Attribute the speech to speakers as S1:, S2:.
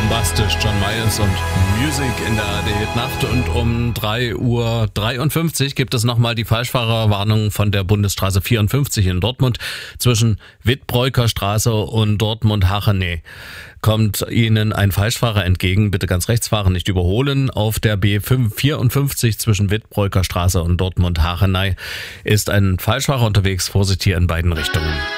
S1: Bombastisch, John Myers und Music in der ARD-Nacht. Und um 3:53 Uhr gibt es nochmal die Falschfahrerwarnung von der Bundesstraße 54 in Dortmund. Zwischen Wittbräuker Straße und Dortmund-Hachenay kommt Ihnen ein Falschfahrer entgegen. Bitte ganz rechts fahren, nicht überholen. Auf der B54 zwischen Wittbräuker Straße und Dortmund-Hachenay ist ein Falschfahrer unterwegs. Vorsicht hier in beiden Richtungen.